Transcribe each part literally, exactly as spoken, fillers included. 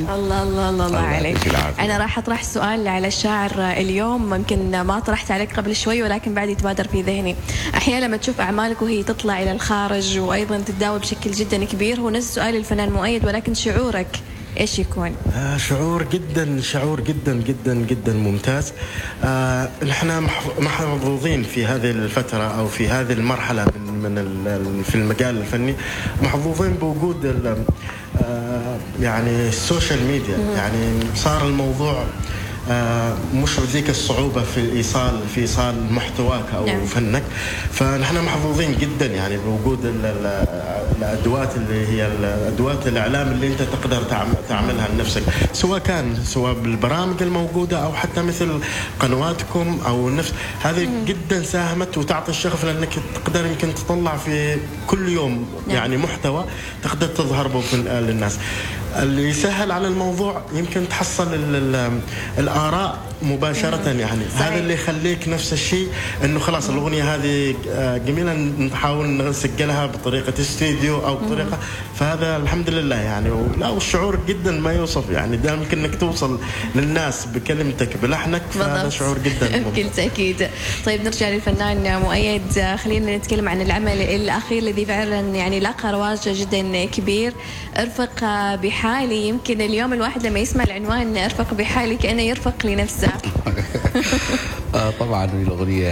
الله الله الله, الله عليك. أنا راح أطرح سؤال على الشاعر اليوم ممكن ما طرحت عليك قبل شوي ولكن بعد يتبادر في ذهني. أحيانا لما تشوف أعمالك وهي تطلع إلى الخارج وأيضا تتداول بشكل جدا كبير، هو نفس سؤال الفنان مؤيد ولكن شعورك إيش يكون؟ آه شعور جدا شعور جدا جدا جدا ممتاز. آه نحن محظوظين في هذه الفترة أو في هذه المرحلة من, من في المجال الفني، محظوظين بوجود آه يعني السوشيال ميديا. يعني صار الموضوع آه مش بذيك الصعوبة في إيصال في إيصال محتواك أو نعم. فنك. فنحن محظوظين جدا يعني بوجود الأدوات اللي هي الأدوات الإعلام اللي أنت تقدر تعملها لنفسك، سواء كان سواء بالبرامج الموجودة أو حتى مثل قنواتكم أو نفس هذه مم. جدا ساهمت وتعطي الشغف، لأنك تقدر يمكن تطلع في كل يوم نعم. يعني محتوى تقدر تظهر به للناس. اللي يسهل على الموضوع يمكن تحصل الآراء مباشرة. يعني صحيح. هذا اللي يخليك نفس الشيء انه خلاص الاغنيه هذه جميله نحاول نسجلها بطريقه استديو او بطريقه، فهذا الحمد لله يعني. لا والشعور جدا ما يوصف يعني، ده يمكن انك توصل للناس بكلمتك بلحنك، فهذا شعور جدا بكل تاكيد. طيب نرجع للفنان مؤيد، خلينا نتكلم عن العمل الاخير الذي فعلا يعني لاقى رواج جدا كبير، ارفق بحالي. يمكن اليوم الواحد لما يسمع العنوان ارفق بحالي كأنه يرفق لنفسه. آه طبعا الأغنية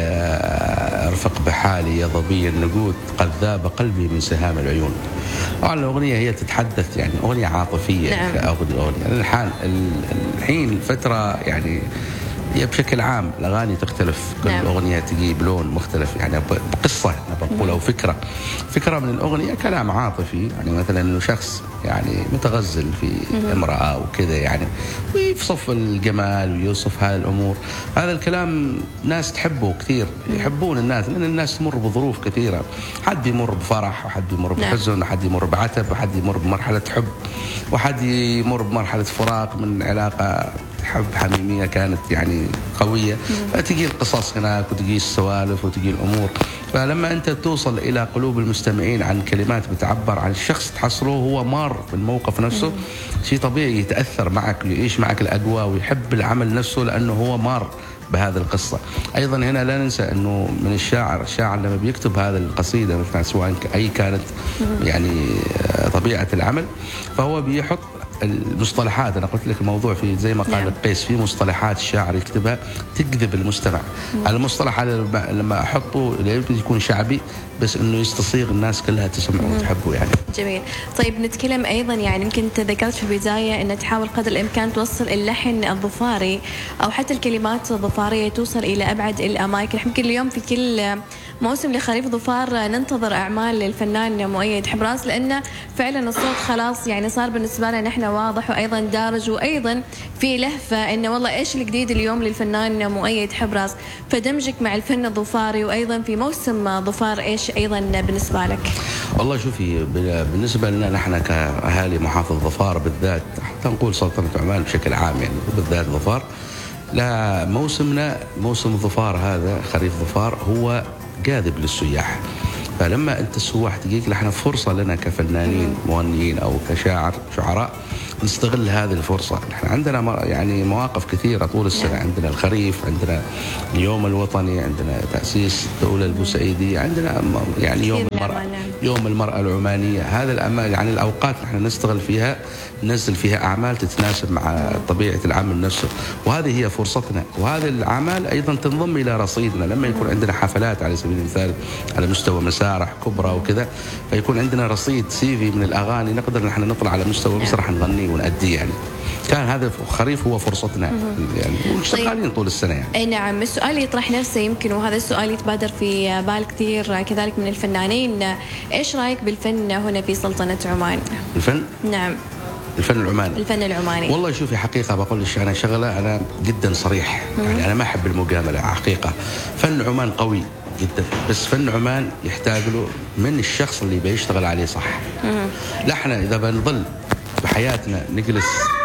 ارفق بحالي يا ظبي النقود قد ذاب قلبي من سهام العيون. طبعا الأغنية هي تتحدث يعني أغنية عاطفية. نعم. الأغنية الحين الحين الفترة يعني هي بشكل عام الأغاني تختلف، كل نعم. أغنية تجيب لون مختلف يعني بقصة بقول أو فكرة فكرة من الأغنية، كلام عاطفي يعني مثلا إنه شخص يعني متغزل في امرأة وكذا يعني ويوصف الجمال ويوصف هذه الأمور. هذا الكلام ناس تحبه كثير، يحبون الناس لأن الناس تمر بظروف كثيرة، حد يمر بفرح وحد يمر بحزن وحد يمر بعتب وحد يمر بمرحلة حب وحد يمر بمرحلة فراق من علاقة حب حميمية كانت يعني قوية، فتجي القصص هناك وتجي السوالف وتجي الأمور. فلما أنت توصل إلى قلوب المستمعين عن كلمات بتعبر عن الشخص تحصله هو مار بالموقف نفسه، شيء طبيعي يتأثر معك ويعيش معك الأجواء ويحب العمل نفسه لأنه هو مار بهذه القصة. أيضا هنا لا ننسى أنه من الشاعر الشاعر لما بيكتب هذه القصيدة مثلا سواء أي كانت يعني طبيعة العمل، فهو بيحط المصطلحات. أنا قلت لك الموضوع في زي ما قال قيس في مصطلحات الشاعر يكتبها تجذب المستمع. على المصطلح هذا لما أحطه يكون شعبي بس إنه يستصيغ الناس كلها تسمعه وتحبه يعني. جميل. طيب نتكلم أيضا يعني يمكن أنت ذكرت في البداية أن تحاول قدر الإمكان توصل اللحن الظفاري أو حتى الكلمات الظفارية توصل إلى أبعد الأماكن. يمكن اليوم في كل موسم لخريف ظفار ننتظر أعمال الفنان مؤيد حبراس، لأنه فعلا الصوت خلاص يعني صار بالنسبة لنا نحن واضح وأيضا دارج، وأيضا في لهفة إنه والله إيش الجديد اليوم للفنان مؤيد حبراس. فدمجك مع الفن الظفاري وأيضا في موسم ظفار إيش أيضا بالنسبة لك؟ والله شوفي بالنسبة لنا نحن كأهالي محافظ ظفار بالذات، حتى نقول سلطنة عمان بشكل عام يعني بالذات ظفار، لا موسمنا موسم الظفار هذا خريف ظفار هو جاذب للسياح. فلما أنت السواح تجيك نحن فرصة لنا كفنانين مغنيين أو كشاعر شعراء نستغل هذه الفرصة. نحن عندنا يعني مواقف كثيرة طول السنة، عندنا الخريف، عندنا اليوم الوطني، عندنا تأسيس الدولة البوسعيدية، عندنا يعني يوم المرأة يوم المرأة العمانية. هذا الأمال يعني الأوقات نحن نستغل فيها ننزل فيها أعمال تتناسب مع طبيعة العمل نفسه، وهذه هي فرصتنا. وهذه الأعمال أيضا تنضم إلى رصيدنا لما يكون عندنا حفلات على سبيل المثال على مستوى مسارح كبرى وكذا، فيكون عندنا رصيد سيفي من الأغاني نقدر نحن نطلع على مستوى مسرح نغني ونأدي يعني. كان هذا خريف هو فرصتنا يعني وشغالين طول السنة يعني. أي نعم. السؤال يطرح نفسه يمكن، وهذا السؤال يتبادر في بال كثير كذلك من الفنانين، إيش رأيك بالفن هنا في سلطنة عمان؟ الفن؟ نعم الفن العماني. الفن العماني. والله شوفي حقيقة بقول لك أنا شغلة أنا جدا صريح يعني أنا ما أحب المجاملة حقيقة. فن عمان قوي جدا، بس فن عمان يحتاج له من الشخص اللي بيشتغل عليه صح. لا احنا إذا بنظل بحياتنا نجلس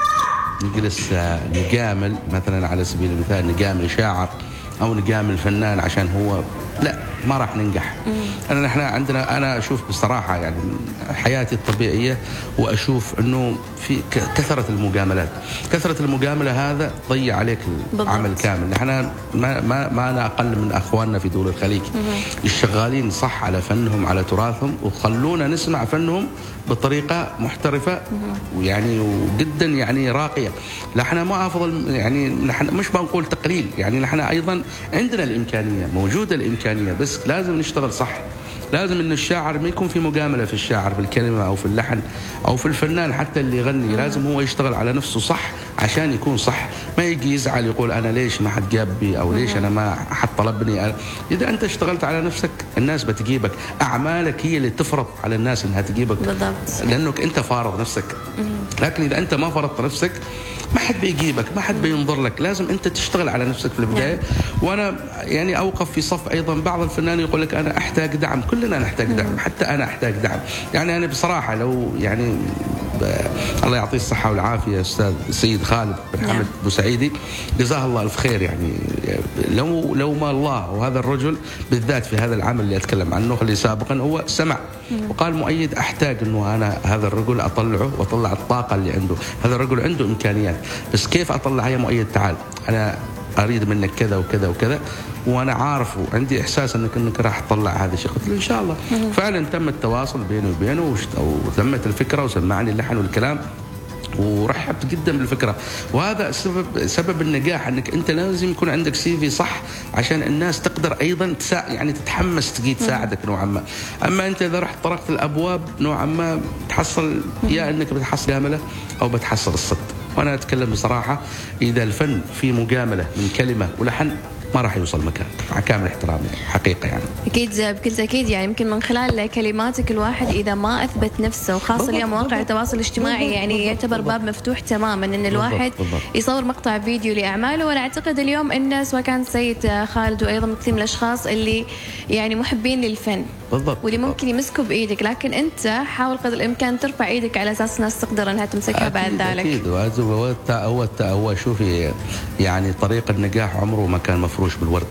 نجلس نجامل مثلا على سبيل المثال نجامل شاعر أو نجامل فنان عشان هو لا ما راح ننجح. انا نحن عندنا انا اشوف بصراحه يعني حياتي الطبيعيه واشوف انه في كثره المجاملات، كثره المجامله هذا ضيع عليك العمل كامل. نحن ما ما ما أنا اقل من اخواننا في دول الخليج الشغالين صح على فنهم على تراثهم، وخلونا نسمع فنهم بطريقه محترفه ويعني وجدا يعني راقيه. نحن ما افضل يعني نحن مش بنقول تقليل، يعني نحن ايضا عندنا الامكانيه موجوده الامكانيه، بس لازم نشتغل صح. لازم ان الشاعر ما يكون في مجامله في الشاعر بالكلمه او في اللحن او في الفنان حتى اللي يغني، لازم هو يشتغل على نفسه صح عشان يكون صح. ما يجي يزعل يقول انا ليش ما حد جاب بي او ليش انا ما حد طلبني. اذا انت اشتغلت على نفسك الناس بتجيبك، اعمالك هي اللي تفرض على الناس انها تجيبك بالضبط، لانك انت فارض نفسك. لكن اذا انت ما فرضت نفسك ما حد بيجيبك، ما حد بينظر لك، لازم انت تشتغل على نفسك في البدايه. وانا يعني اوقف في صف ايضا بعض الفنانين يقول لك انا احتاج دعم، كلنا نحتاج دعم، حتى انا احتاج دعم. يعني انا بصراحه لو يعني الله يعطيه الصحه والعافيه استاذ السيد خالد بن حمد بوسعيدي جزاه الله الف خير، يعني لو لو ما الله وهذا الرجل بالذات في هذا العمل اللي اتكلم عنه اللي سابقا هو سمع وقال مؤيد احتاج انه انا هذا الرجل اطلعه واطلع الطاقه اللي عنده، هذا الرجل عنده امكانيات بس كيف اطلعها يا مؤيد؟ تعال انا اريد منك كذا وكذا وكذا وانا عارف وعندي احساس انك انك راح تطلع هذا الشيء. قلت له ان شاء الله. فعلا تم التواصل بيني وبينه وتمت الفكره وسمعني اللحن والكلام ورحبت جدا بالفكره. وهذا سبب سبب النجاح، انك انت لازم يكون عندك سي في صح عشان الناس تقدر ايضا تسا يعني تتحمس تجي تساعدك نوعا ما. اما انت اذا رحت طرقت الابواب نوعا ما تحصل يا انك بتحصل مجامله او بتحصل الصد. وانا اتكلم بصراحه اذا الفن في مجامله من كلمه ولحن ما راح يوصل مكان، مع كامل احترامي حقيقه يعني. اكيد بكل تاكيد، يعني يمكن من خلال كلماتك الواحد اذا ما اثبت نفسه، وخاصه اليوم مواقع التواصل الاجتماعي يعني يعتبر باب مفتوح تماما ان الواحد بالضبط. يصور مقطع فيديو لاعماله. وانا اعتقد اليوم ان سواء كان السيد خالد وايضا كثير من الاشخاص اللي يعني محبين للفن بالضبط واللي ممكن يمسكوا بايدك، لكن انت حاول قدر الامكان ترفع ايدك على اساس الناس تقدر انها تمسكها بعد ذلك. اكيد هو هو هو شوفي يعني طريق النجاح عمره ما كان مفروش بالورد.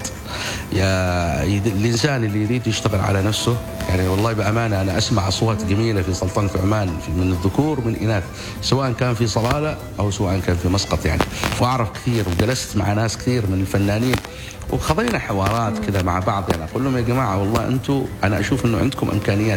يا الانسان اللي يريد يشتغل على نفسه يعني والله بامانه انا اسمع اصوات جميله في سلطنه عمان من الذكور ومن الاناث، سواء كان في صلاله او سواء كان في مسقط يعني. واعرف كثير وجلست مع ناس كثير من الفنانين وخذينا حوارات كذا مع بعض، يعني اقول لهم يا جماعه والله انتم انا اشوف انه عندكم امكانيات.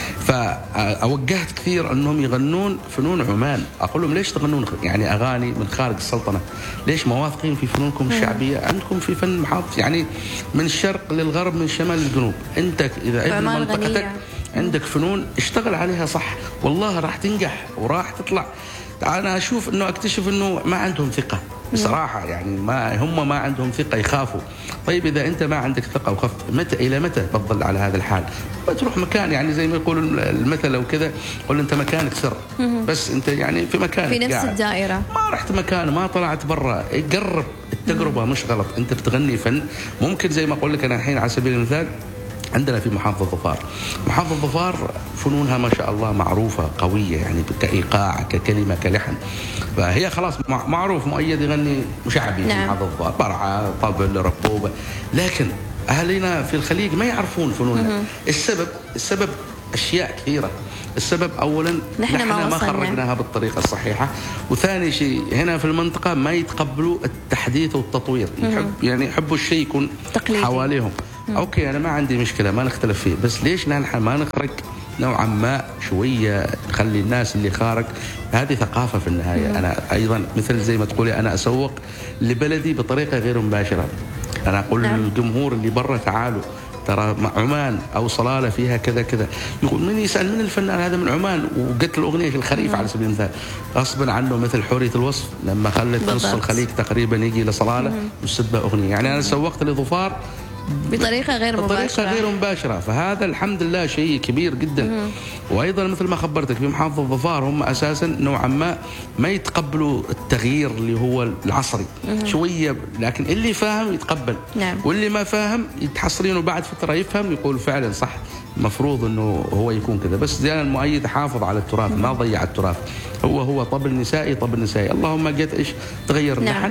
فاوجهت كثير انهم يغنون فنون عمان، اقول لهم ليش تغنون يعني اغاني من خارج السلطنه؟ ليش ما واثقين في فنونكم الشعبيه؟ عندكم في فن محافظ يعني من الشرق للغرب من شمال للجنوب. انت اذا ابن منطقتك عندك فنون اشتغل عليها صح والله راح تنجح وراح تطلع. انا اشوف انه اكتشف انه ما عندهم ثقه بصراحه، يعني ما هم ما عندهم ثقه، يخافوا. طيب اذا انت ما عندك ثقه وخفت متى الى متى بتظل على هذا الحال؟ بتروح مكان يعني زي ما يقول المثل او كذا، قول انت مكانك سر بس انت يعني في مكانك في نفس قاعد. الدائره ما رحت مكان ما طلعت برا. قرب التجربه مش غلط. انت بتغني فن ممكن زي ما اقول لك انا الحين على سبيل المثال عندنا في محافظة ظفار، محافظة ظفار فنونها ما شاء الله معروفة قوية يعني كإيقاع ككلمة كلحن، فهي خلاص معروف مؤيد يغني شعبي في محافظة ظفار، برعة طبل ربوبة. لكن أهلنا في الخليج ما يعرفون فنوننا. السبب السبب أشياء كثيرة. السبب أولا نحن, نحن ما, ما خرجناها بالطريقة الصحيحة، وثاني شيء هنا في المنطقة ما يتقبلوا التحديث والتطوير، يحب يعني يحبوا الشيء يكون تقليدي حواليهم. اوكي انا ما عندي مشكله ما نختلف فيه، بس ليش نحن ما نخرج نوعا ما شويه نخلي الناس اللي خارج هذه ثقافه في النهايه. مم. انا ايضا مثل زي ما تقولي انا اسوق لبلدي بطريقه غير مباشره. انا اقول نعم. للجمهور اللي برا تعالوا ترى عمان او صلاله فيها كذا كذا، يقول من يسال من الفنان هذا من عمان وقلت الاغنيه في الخريف على سبيل المثال، غصبا عنه مثل حوريه الوصف لما خلت نص الخليج تقريبا يجي لصلاله وسبها اغنيه. يعني انا سوقت لظفار بطريقة غير مباشرة بطريقة غير مباشرة، فهذا الحمد لله شيء كبير جدا. مم. وأيضا مثل ما خبرتك في محافظة ظفار هم أساسا نوعا ما ما يتقبلوا التغيير اللي هو العصري. مم. شوية، لكن اللي فاهم يتقبل. نعم. واللي ما فاهم يتحصرين وبعد فترة يفهم يقول فعلا صح مفروض أنه هو يكون كذا. بس ديانا المؤيد حافظ على التراث. مم. ما ضيع التراث. هو هو طبل نسائي طبل نسائي، اللهم جت إيش تغير اللحن. نعم.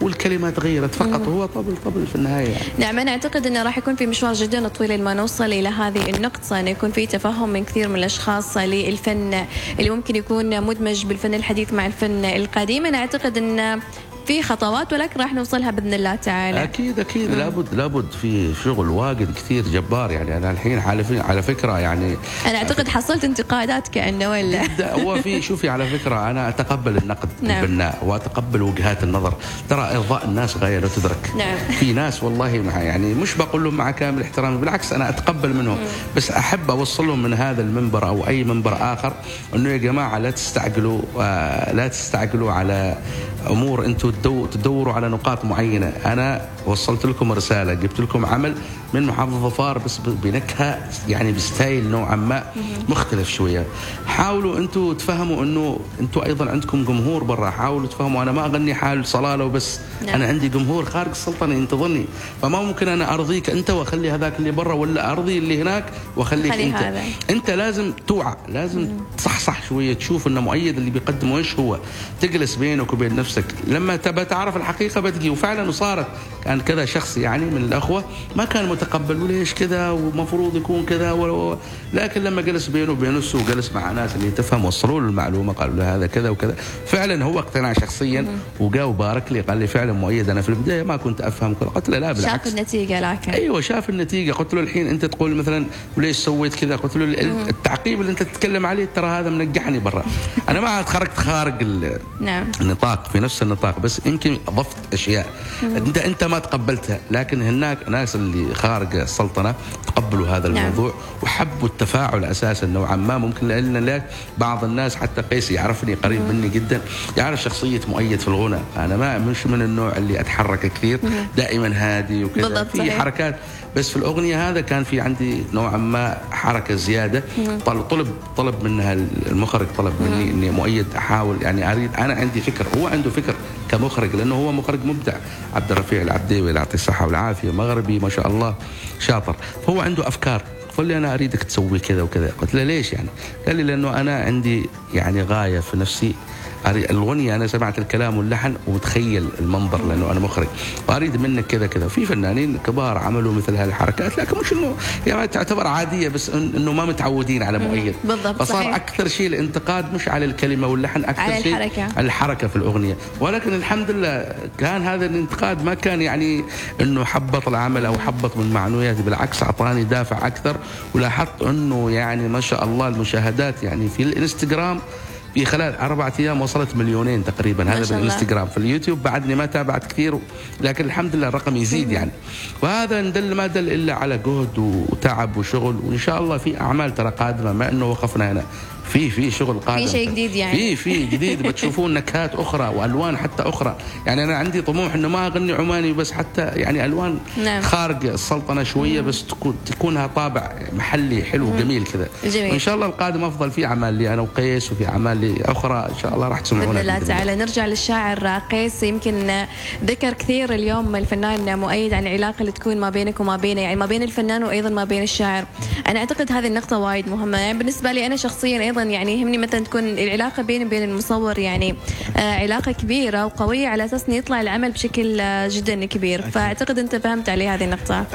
والكلمات غيرت فقط، هو طبل طبل في النهاية يعني. نعم، أنا أعتقد أنه راح يكون في مشوار جدا طويل لما نوصل إلى هذه النقطة، أنه يكون في تفهم من كثير من الأشخاص للفن اللي ممكن يكون مدمج بالفن الحديث مع الفن القديم. أنا أعتقد أن في خطوات ولكن راح نوصلها بإذن الله تعالى. أكيد أكيد مم. لابد لابد في شغل واجد كثير جبار يعني. أنا الحين على فكرة يعني أنا أعتقد حصلت انتقادات كأنه ولا هو في شوفي على فكرة أنا أتقبل النقد نعم. البناء وأتقبل وجهات النظر، ترى إرضاء الناس غاية لا تدرك. نعم. في ناس والله مع يعني مش بقول لهم مع كامل احترامي، بالعكس أنا أتقبل منهم، مم. بس أحب أوصل لهم من هذا المنبر أو أي منبر آخر إنه يا جماعة لا تستعجلوا لا تستعجلوا على أمور أنتوا تدوروا على نقاط معينة. أنا وصلت لكم رسالة، جبت لكم عمل من محافظة ظفار بس بنكهة يعني بستايل نوعا ما مختلف شوية. حاولوا أنتوا تفهموا أنه أنتوا أيضا عندكم جمهور برا، حاولوا تفهموا أنا ما أغني حال صلالة وبس، نعم. أنا عندي جمهور خارج السلطنة ينتظرني، فما ممكن أنا أرضيك أنت وأخلي هذاك اللي برا، ولا أرضي اللي هناك وأخليك أنت هذا. أنت لازم توعى، لازم تصحصح شوية، تشوف أن مؤيد اللي بيقدمه إيش هو، تجلس بينك وبين نفسك لما تبى تعرف الحقيقة بتجي. وفعلا وصارت كان كذا شخص يعني من الأخوة ما كان متقبل وليش كذا ومفروض يكون كذا و... لكن لما جلس بينه وبين نفسه وجلس مع ناس اللي تفهم وصلوا له المعلومة قالوا له هذا كذا وكذا، فعلا هو اقتنع شخصيا وجاء وبارك لي، قال لي فعلا مؤيد أنا في البداية ما كنت أفهم كذا. قلت له لا بالعكس، شاف النتيجة. لكن أيوة شاف النتيجة. قلت له الحين أنت تقول مثلا وليش سويت كذا، قلت له التعقيب اللي أنت تتكلم عليه ترى هذا منجحني برا، أنا ما خرجت خارج نعم. النطاق، في نفس النطاق، بس يمكن أضفت أشياء أنت أنت ما تقبلتها، لكن هناك ناس اللي خارج السلطنة تقبلوا هذا الموضوع نعم. وحبوا التفاعل أساسا نوعا ما. ممكن لأن بعض الناس حتى قيس يعرفني قريب مم. مني جدا، يعرف شخصية مؤيد في الغنى، أنا ما مش من النوع اللي أتحرك كثير، مم. دائما هادي وكذا، في صحيح. حركات، بس في الأغنية هذا كان في عندي نوعا ما حركة زيادة. طلب طلب طلب منها المخرج، طلب مني إني مؤيد أحاول يعني أريد، أنا عندي فكر، هو عنده فكر كمخرج لأنه هو مخرج مبدع، عبد الرفيع العبديوي اللي يعطيه الصحة والعافية، مغربي ما شاء الله شاطر، فهو عنده أفكار. قال لي أنا أريدك تسوي كذا وكذا. قلت له ليش يعني؟ قال لي لأنه أنا عندي يعني غاية في نفسي، الأغنية أنا سمعت الكلام واللحن ومتخيل المنظر لأنه أنا مخرج، وأريد منك كذا كذا. في فنانين كبار عملوا مثل هذه الحركات، لكن مش إنه يعني تعتبر عادية، بس إنه ما متعودين على مؤيد. بالضبط. فصار صحيح. أكثر شيء الانتقاد مش على الكلمة واللحن، أكثر على شيء الحركة. على الحركة في الأغنية. ولكن الحمد لله كان هذا الانتقاد ما كان يعني إنه حبط العمل أو حبط من معنوياتي، بالعكس أعطاني دافع أكثر. ولاحظت إنه يعني ما شاء الله المشاهدات يعني في الانستغرام في خلال أربعة أيام وصلت مليونين تقريبا، هذا بالإنستغرام. في اليوتيوب بعدني ما تابعت كثير، لكن الحمد لله الرقم يزيد يعني. وهذا ندل ما دل إلا على جهد وتعب وشغل، وإن شاء الله في أعمال ترى قادمة، ما إنه وقفنا هنا، في في شغل قادم، في شيء جديد يعني، في في جديد بتشوفون نكهات أخرى وألوان حتى أخرى. يعني أنا عندي طموح إنه ما أغني عماني بس، حتى يعني ألوان نعم. خارج السلطنة شوية، مم. بس تكون تكونها طابع محلي حلو مم. جميل كذا. وإن شاء الله القادم أفضل، في أعمال لي أنا وقيس وفي أعمال لي أخرى إن شاء الله راح تسمعونها بإذن الله تعالى. نرجع للشاعر قيس، يمكن ذكر كثير اليوم الفنان مؤيد عن العلاقة اللي تكون ما بينك وما بينه، يعني ما بين الفنان وأيضا ما بين الشاعر. أنا أعتقد هذه النقطة وايد مهمة، يعني بالنسبة لي أنا شخصيا أيضا يعني يهمني مثلا تكون العلاقة بيني وبين المصور يعني آه علاقة كبيرة وقوية، على أساس إنه يطلع العمل بشكل آه جدا كبير. فأعتقد أنت فهمت عليه هذه النقطة.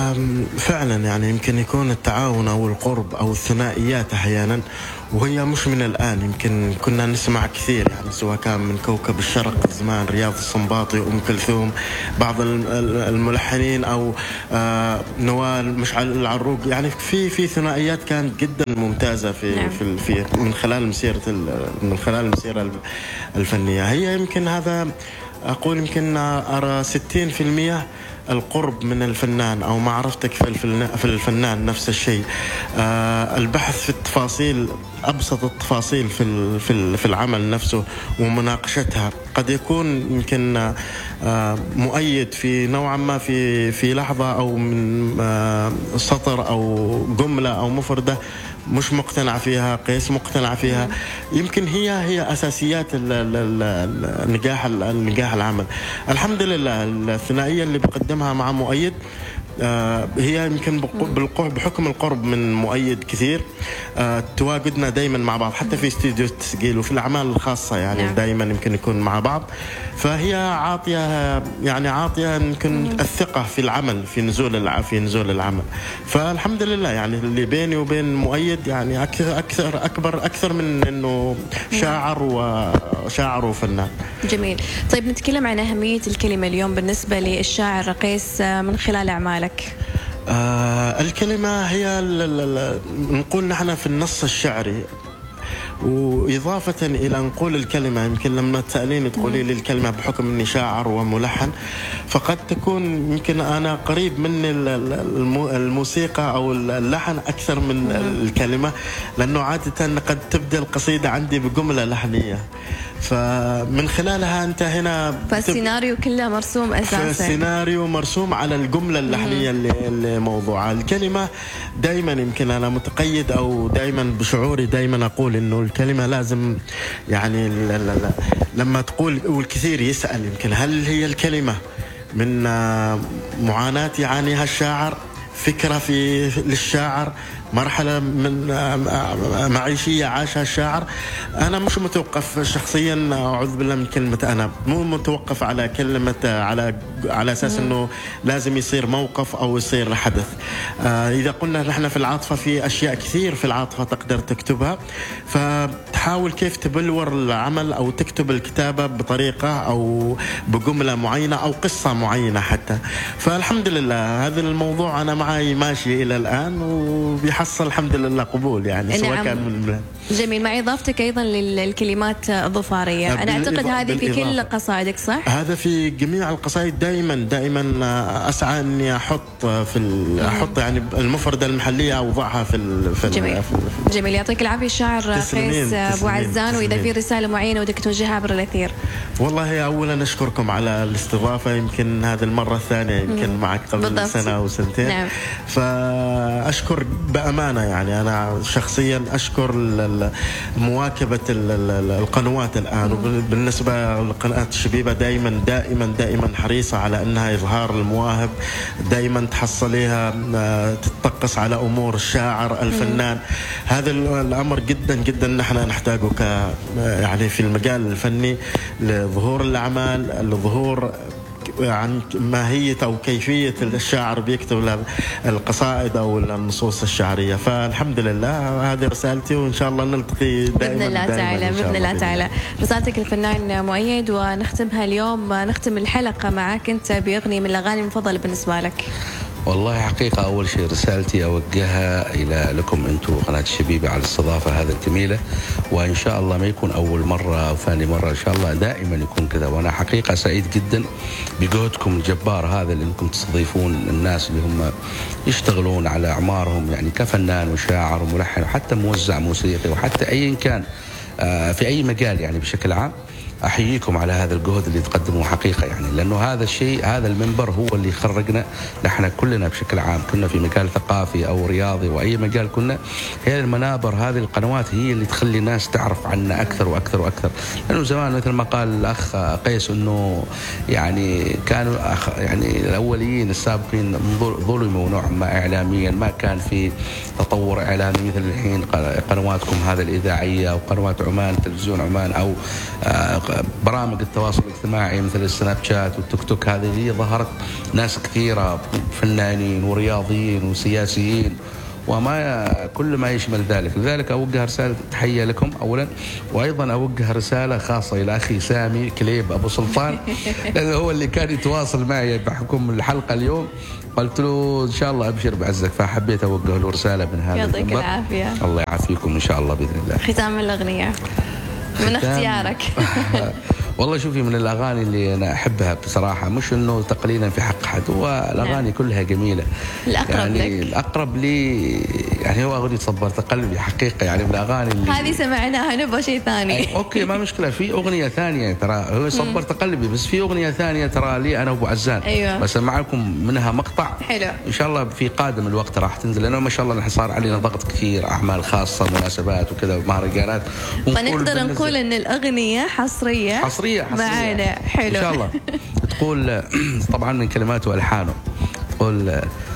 فعلا يعني يمكن يكون التعاون أو القرب أو الثنائيات أحيانا، وهي مش من الآن، يمكن كنا نسمع كثير يعني، سواء كان من كوكب الشرق زمان رياض السنباطي، أم كلثوم، بعض الملحنين، أو آه نوال مشعل العروق، يعني في في ثنائيات كانت جدا ممتازة في نعم. في, في من خلال مسيرة من خلال المسيرة الفنية. هي يمكن هذا أقول يمكن أرى ستين في المئة القرب من الفنان أو معرفتك في الفنان، نفس الشيء. آه البحث في التفاصيل، أبسط التفاصيل في في العمل نفسه ومناقشتها. قد يكون يمكن آه مؤيد في نوعا ما في في لحظة أو من آه سطر أو جملة أو مفردة مش مقتنع فيها، قيس مقتنع فيها، يمكن هي هي أساسيات النجاح النجاح العمل. الحمد لله الثنائية اللي بقدمها مع مؤيد هي يمكن بحكم القرب من مؤيد كثير، تواجدنا دائما مع بعض حتى في استديو التسجيل وفي الأعمال الخاصة يعني نعم. دائما يمكن نكون مع بعض، فهي عاطية يعني عاطية يمكن الثقة في العمل في نزول في نزول العمل. فالحمد لله يعني اللي بيني وبين مؤيد يعني أكثر أكثر أكبر أكثر من إنه شاعر وشاعر وفنان. جميل. طيب نتكلم عن أهمية الكلمة اليوم بالنسبة للشاعر قيس من خلال أعمالك. آه الكلمة هي نقول نحن في النص الشعري، وإضافة إلى نقول الكلمة يمكن لما تسأليني تقولي لي الكلمة بحكم أني شاعر وملحن، فقد تكون يمكن أنا قريب من الموسيقى أو اللحن أكثر من الكلمة، لأنه عادة قد تبدأ القصيدة عندي بجملة لحنية، فمن خلالها أنت هنا فالسيناريو كله مرسوم أساسا، السيناريو مرسوم على الجملة اللحنية اللي, اللي موضوعها. الكلمة دايما يمكن أنا متقيد أو دايما بشعوري دايما أقول إنه الكلمة لازم يعني لما تقول، والكثير يسأل يمكن هل هي الكلمة من معاناة يعانيها الشاعر، فكرة في للشاعر، مرحلة من معيشية عاشها الشاعر. أنا مش متوقف شخصيا، أعوذ بالله من كلمة أنا، مو متوقف على كلمة على على أساس أنه لازم يصير موقف أو يصير حدث. آه إذا قلنا نحن في العاطفة في أشياء كثير في العاطفة تقدر تكتبها، فتحاول كيف تبلور العمل أو تكتب الكتابة بطريقة أو بجملة معينة أو قصة معينة حتى. فالحمد لله هذا الموضوع أنا معي ماشي إلى الآن وبيحصل الحمد لله قبول يعني سواء نعم. كان من جميل. مع إضافتك أيضا للكلمات الظفارية، أنا أعتقد هذه في كل قصائدك صح؟ هذا في جميع القصائد دائما دائما أسعى إني أحط في أحط يعني المفردة المحلية أوضعها في ال في جميل. في جميل. يعطيك العافية الشاعر قيس أبو عزان، وإذا في رسالة معينة ودك توجهها عبر الأثير. والله أولا أشكركم على الاستضافة، يمكن هذه المرة الثانية يمكن مم. معك قبل بالضبط. سنة أو سنتين نعم. فأشكر بأمانة يعني أنا شخصيا أشكر مواكبة القنوات الآن، وبالنسبة لقناة الشبيبة دائما دائما دائما حريصة على أنها إظهار المواهب، دائما تحصليها تتطقس على أمور الشاعر الفنان. هذا الأمر جدا جدا نحن نحتاجه ك يعني في المجال الفني لظهور الأعمال، لظهور عن ماهية أو كيفية الشاعر بيكتب القصائد أو النصوص الشعرية. فالحمد لله هذه رسالتي، وإن شاء الله نلتقي دائما بإذن الله تعالى. بإذن الله تعالى رسالتك الفنان مؤيد، ونختمها اليوم، نختم الحلقة معك أنت بأغنية من الأغاني المفضلة بالنسبة لك. والله حقيقة أول شيء رسالتي أوجهها إلى لكم أنتم قناة الشبيبة على الاستضافة هذا الجميلة، وإن شاء الله ما يكون أول مرة أو ثاني مرة، إن شاء الله دائما يكون كذا. وأنا حقيقة سعيد جدا بجهدكم الجبار هذا اللي أنكم تستضيفون الناس اللي هم يشتغلون على أعمارهم يعني كفنان وشاعر وملحن وحتى موزع موسيقي وحتى أي كان في أي مجال يعني بشكل عام. أحييكم على هذا الجهد اللي تقدموه حقيقة يعني، لأنه هذا الشيء هذا المنبر هو اللي خرجنا نحن كلنا بشكل عام، كنا في مجال ثقافي أو رياضي وأي مجال كنا، هي المنابر هذه القنوات هي اللي تخلي الناس تعرف عنا أكثر وأكثر وأكثر. لأنه زمان مثل ما قال الأخ قيس أنه يعني كانوا يعني الأوليين السابقين ظلموا نوعا ما إعلاميا، ما كان في تطور إعلامي مثل الحين قنواتكم هذا الإذاعية أو قنوات عمان تلفزيون عمان أو برامج التواصل الاجتماعي مثل السناب شات والتيك توك. هذه اللي ظهرت ناس كثيرة فنانين ورياضيين وسياسيين وما كل ما يشمل ذلك. لذلك أوجه رسالة تحية لكم أولا، وأيضا أوجه رسالة خاصة إلى أخي سامي كليب أبو سلطان لأنه هو اللي كان يتواصل معي بحكم الحلقة اليوم، قلت له إن شاء الله أبشر بعزك، فحبيت أوجه له رسالة من هذا يعطيك العافية. الله يعافيكم إن شاء الله بإذن الله. ختام الأغنية من اختيارك. والله شوفي من الأغاني اللي أنا أحبها بصراحة، مش إنه تقليلا في حق حد، هو الأغاني نعم. كلها جميلة. الأقرب يعني لك. الأقرب لي يعني هو أغنية صبرت قلبي حقيقة، يعني من الأغاني اللي هذه سمعناها، نبغى شيء ثاني. أوكي ما مشكلة، في أغنية ثانية ترى هو صبرت قلبي، بس في أغنية ثانية ترى لي أنا وأبو عزان. أيوة. بسمعكم منها مقطع. حلو. إن شاء الله في قادم الوقت راح تنزل، لأنه ما شاء الله نحن صار علينا ضغط كثير، أعمال خاصة مناسبات وكذا ومهرجانات. فنقدر نقول إن الأغنية حصرية. حصرية حصرية. معنا. حلو. إن شاء الله. تقول طبعا من كلمات وألحانه، تقول